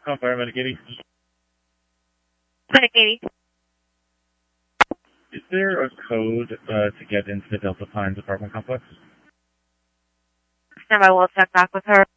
Paramedic 80. Paramedic 80. Is there a code to get into the Delta Pines apartment complex? Stand by, we'll check back with her.